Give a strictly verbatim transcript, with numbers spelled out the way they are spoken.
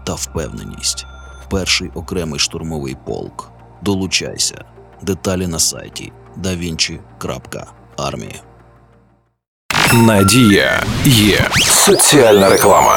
та впевненість. Перший окремий штурмовий полк. Долучайся. Деталі на сайті да вінчі крапка армія. Надія є. Соціальна реклама.